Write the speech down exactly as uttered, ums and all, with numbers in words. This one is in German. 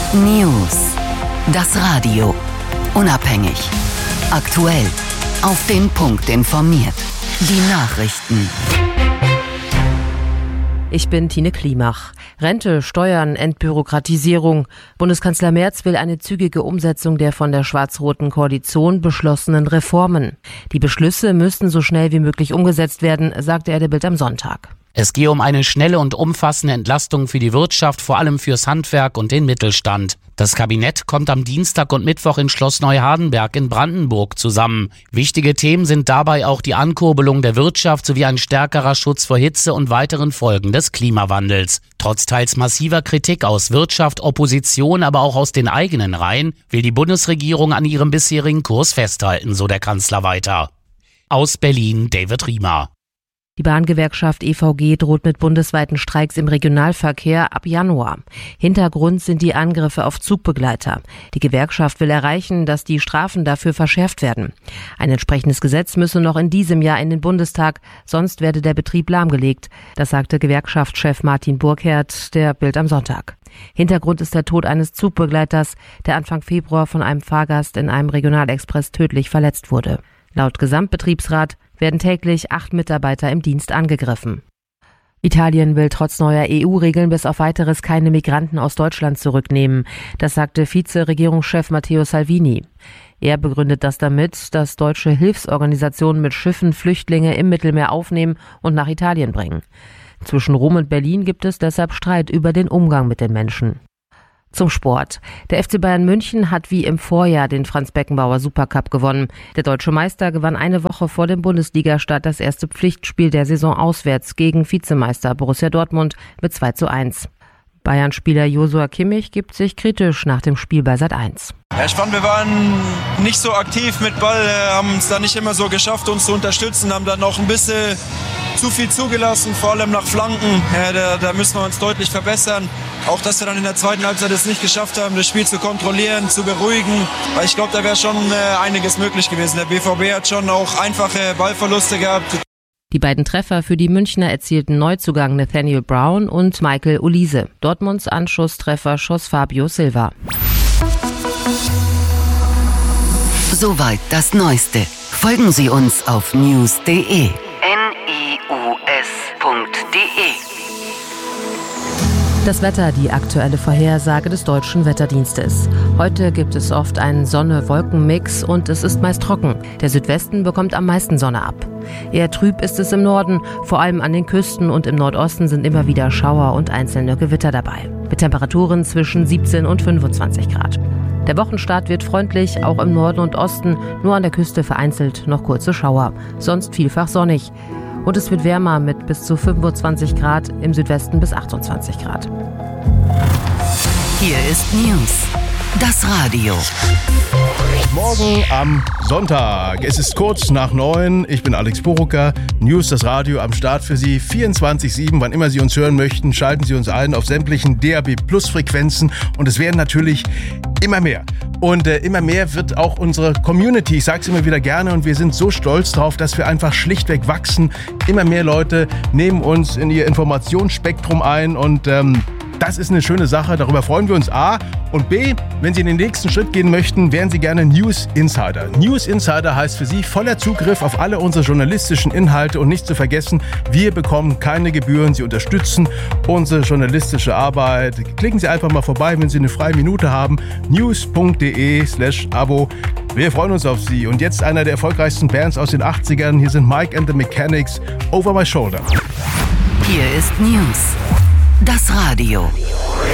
News. Das Radio. Unabhängig. Aktuell. Auf den Punkt informiert. Die Nachrichten. Ich bin Tine Klimach. Rente, Steuern, Entbürokratisierung. Bundeskanzler Merz will eine zügige Umsetzung der von der schwarz-roten Koalition beschlossenen Reformen. Die Beschlüsse müssten so schnell wie möglich umgesetzt werden, sagte er der Bild am Sonntag. Es gehe um eine schnelle und umfassende Entlastung für die Wirtschaft, vor allem fürs Handwerk und den Mittelstand. Das Kabinett kommt am Dienstag und Mittwoch in Schloss Neuhardenberg in Brandenburg zusammen. Wichtige Themen sind dabei auch die Ankurbelung der Wirtschaft sowie ein stärkerer Schutz vor Hitze und weiteren Folgen des Klimawandels. Trotz teils massiver Kritik aus Wirtschaft, Opposition, aber auch aus den eigenen Reihen, will die Bundesregierung an ihrem bisherigen Kurs festhalten, so der Kanzler weiter. Aus Berlin, David Riemer. Die Bahngewerkschaft E V G droht mit bundesweiten Streiks im Regionalverkehr ab Januar. Hintergrund sind die Angriffe auf Zugbegleiter. Die Gewerkschaft will erreichen, dass die Strafen dafür verschärft werden. Ein entsprechendes Gesetz müsse noch in diesem Jahr in den Bundestag, sonst werde der Betrieb lahmgelegt. Das sagte Gewerkschaftschef Martin Burkhardt der Bild am Sonntag. Hintergrund ist der Tod eines Zugbegleiters, der Anfang Februar von einem Fahrgast in einem Regionalexpress tödlich verletzt wurde. Laut Gesamtbetriebsrat werden täglich acht Mitarbeiter im Dienst angegriffen. Italien will trotz neuer E U-Regeln bis auf Weiteres keine Migranten aus Deutschland zurücknehmen. Das sagte Vize-Regierungschef Matteo Salvini. Er begründet das damit, dass deutsche Hilfsorganisationen mit Schiffen Flüchtlinge im Mittelmeer aufnehmen und nach Italien bringen. Zwischen Rom und Berlin gibt es deshalb Streit über den Umgang mit den Menschen. Zum Sport. Der F C Bayern München hat wie im Vorjahr den Franz-Beckenbauer Supercup gewonnen. Der deutsche Meister gewann eine Woche vor dem Bundesligastart das erste Pflichtspiel der Saison auswärts gegen Vizemeister Borussia Dortmund mit zwei zu eins. Bayern-Spieler Joshua Kimmich gibt sich kritisch nach dem Spiel bei Sat eins. Ja, ich fand, wir waren nicht so aktiv mit Ball, haben es da nicht immer so geschafft, uns zu unterstützen, haben dann noch ein bisschen zu viel zugelassen, vor allem nach Flanken. Ja, da, da müssen wir uns deutlich verbessern. Auch, dass wir dann in der zweiten Halbzeit es nicht geschafft haben, das Spiel zu kontrollieren, zu beruhigen. Weil ich glaube, da wäre schon äh, einiges möglich gewesen. Der B V B hat schon auch einfache Ballverluste gehabt. Die beiden Treffer für die Münchner erzielten Neuzugang Nathaniel Brown und Michael Olise. Dortmunds Anschusstreffer schoss Fabio Silva. Soweit das Neueste. Folgen Sie uns auf news punkt de. N I U S punkt de. Das Wetter, die aktuelle Vorhersage des Deutschen Wetterdienstes. Heute gibt es oft einen Sonne-Wolken-Mix und es ist meist trocken. Der Südwesten bekommt am meisten Sonne ab. Eher trüb ist es im Norden, vor allem an den Küsten und im Nordosten sind immer wieder Schauer und einzelne Gewitter dabei. Mit Temperaturen zwischen siebzehn und fünfundzwanzig Grad. Der Wochenstart wird freundlich, auch im Norden und Osten, nur an der Küste vereinzelt noch kurze Schauer, sonst vielfach sonnig. Und es wird wärmer mit bis zu fünfundzwanzig Grad, im Südwesten bis achtundzwanzig Grad. Hier ist News, das Radio. Morgen am Sonntag. Es ist kurz nach neun. Ich bin Alex Borucker. News, das Radio am Start für Sie. vierundzwanzig sieben. Wann immer Sie uns hören möchten, schalten Sie uns ein auf sämtlichen D A B Plus Frequenzen. Und es werden natürlich immer mehr. Und äh, immer mehr wird auch unsere Community, ich sage es immer wieder gerne, und wir sind so stolz drauf, dass wir einfach schlichtweg wachsen. Immer mehr Leute nehmen uns in ihr Informationsspektrum ein und ähm, das ist eine schöne Sache, darüber freuen wir uns A. Und B, wenn Sie in den nächsten Schritt gehen möchten, wären Sie gerne News Insider. News Insider heißt für Sie voller Zugriff auf alle unsere journalistischen Inhalte und nicht zu vergessen, wir bekommen keine Gebühren. Sie unterstützen unsere journalistische Arbeit. Klicken Sie einfach mal vorbei, wenn Sie eine freie Minute haben. news punkt de slash abo. Wir freuen uns auf Sie. Und jetzt einer der erfolgreichsten Bands aus den achtzigern. Hier sind Mike and the Mechanics, Over My Shoulder. Hier ist News, das Radio.